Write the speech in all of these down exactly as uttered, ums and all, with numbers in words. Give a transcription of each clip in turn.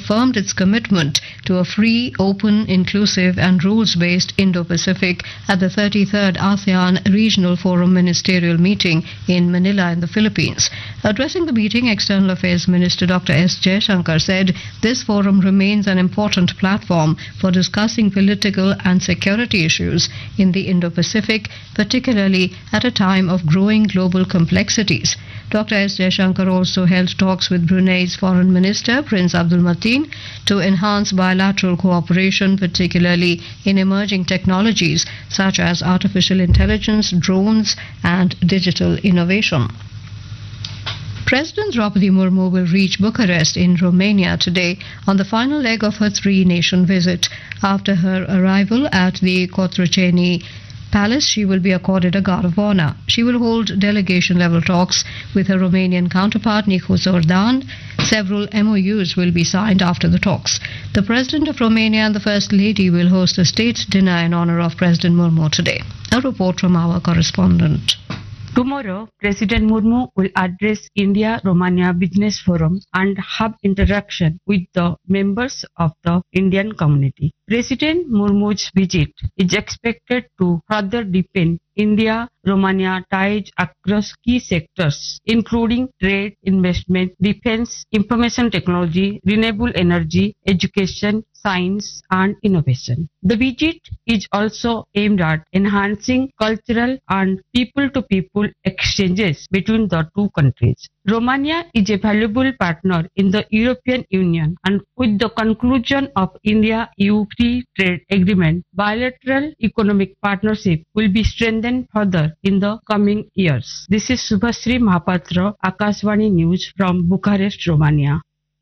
reaffirmed its commitment to a free, open, inclusive and rules-based Indo-Pacific at the thirty-third ASEAN Regional Forum Ministerial Meeting in Manila in the Philippines. Addressing the meeting, External Affairs Minister Doctor S. Jaishankar said this forum remains an important platform for discussing political and security issues in the Indo-Pacific, particularly at a time of growing global complexities. Doctor S. Jaishankar also held talks with Brunei's Foreign Minister Prince Abdul Mateen to enhance bilateral cooperation, particularly in emerging technologies such as artificial intelligence, drones and digital innovation. President Draupadi Murmu will reach Bucharest in Romania today on the final leg of her three-nation visit. After her arrival at the Cotroceni Palace, she will be accorded a Guard of Honor. She will hold delegation-level talks with her Romanian counterpart Nicu Zordan. Several M O Us will be signed after the talks. The President of Romania and the First Lady will host a state dinner in honor of President Murmu today. A report from our correspondent. Tomorrow, President Murmu will address India-Romania Business Forum and have interaction with the members of the Indian community. President Murmu's visit is expected to further deepen India-Romania ties across key sectors, including trade, investment, defense, information technology, renewable energy, education, science and innovation. The visit is also aimed at enhancing cultural and people-to-people exchanges between the two countries. Romania is a valuable partner in the European Union, and with the conclusion of India-E U free trade agreement, bilateral economic partnership will be strengthened further in the coming years. This is Subhasri Mahapatra, Akashvani News from Bucharest, Romania.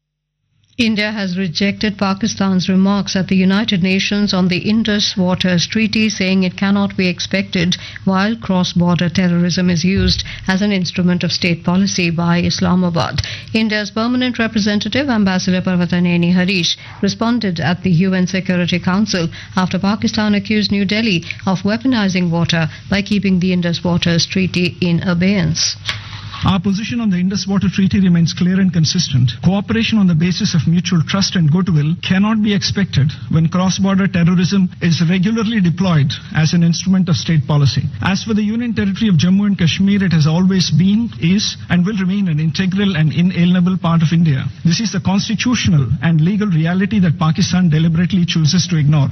India has rejected Pakistan's remarks at the United Nations on the Indus Waters Treaty, saying it cannot be expected while cross-border terrorism is used as an instrument of state policy by Islamabad. India's permanent representative, Ambassador Parvataneni Harish, responded at the U N Security Council after Pakistan accused New Delhi of weaponizing water by keeping the Indus Waters Treaty in abeyance. Our position on the Indus Water Treaty remains clear and consistent. Cooperation on the basis of mutual trust and goodwill cannot be expected when cross-border terrorism is regularly deployed as an instrument of state policy. As for the Union Territory of Jammu and Kashmir, it has always been, is, and will remain an integral and inalienable part of India. This is the constitutional and legal reality that Pakistan deliberately chooses to ignore.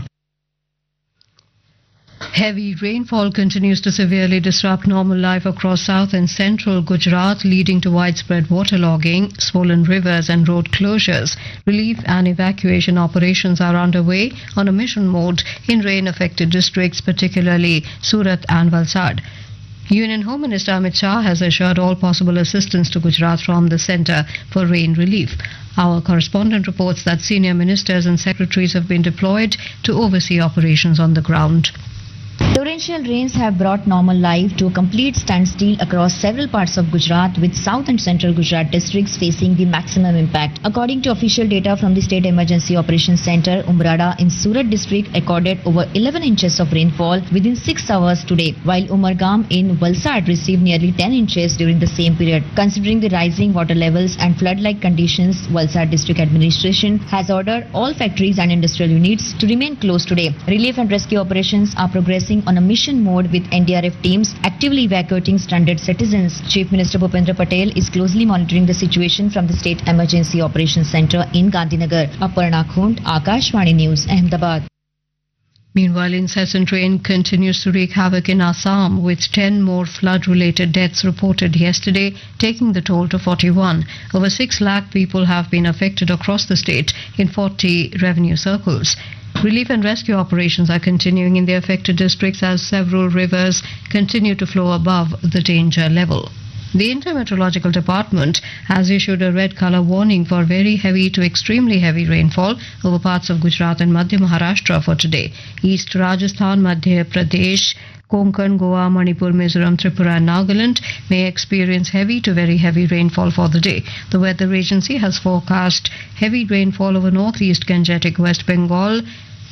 Heavy rainfall continues to severely disrupt normal life across south and central Gujarat, leading to widespread waterlogging, swollen rivers and road closures. Relief and evacuation operations are underway on a mission mode in rain-affected districts, particularly Surat and Valsad. Union Home Minister Amit Shah has assured all possible assistance to Gujarat from the centre for rain relief. Our correspondent reports that senior ministers and secretaries have been deployed to oversee operations on the ground. Torrential rains have brought normal life to a complete standstill across several parts of Gujarat, with south and central Gujarat districts facing the maximum impact. According to official data from the State Emergency Operations Centre, Umrada in Surat district recorded over eleven inches of rainfall within six hours today, while Umargam in Valsad received nearly ten inches during the same period. Considering the rising water levels and flood-like conditions, Valsad district administration has ordered all factories and industrial units to remain closed today. Relief and rescue operations are progressing on a mission mode, with N D R F teams actively evacuating stranded citizens. Chief Minister Bhupendra Patel is closely monitoring the situation from the State Emergency Operations Centre in Gandhinagar. Aparna Khund, Akashvani News, Ahmedabad. Meanwhile, incessant rain continues to wreak havoc in Assam, with ten more flood-related deaths reported yesterday, taking the toll to forty-one. Over six lakh people have been affected across the state in forty revenue circles. Relief and rescue operations are continuing in the affected districts as several rivers continue to flow above the danger level. The Intermeteorological Department has issued a red colour warning for very heavy to extremely heavy rainfall over parts of Gujarat and Madhya Maharashtra for today. East Rajasthan, Madhya Pradesh, Konkan, Goa, Manipur, Mizoram, Tripura and Nagaland may experience heavy to very heavy rainfall for the day. The weather agency has forecast heavy rainfall over northeast Gangetic West Bengal,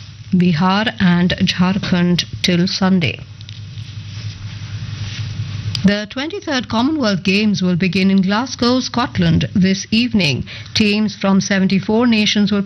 Bihar and Jharkhand till Sunday. The twenty-third Commonwealth Games will begin in Glasgow, Scotland this evening. Teams from seventy-four nations will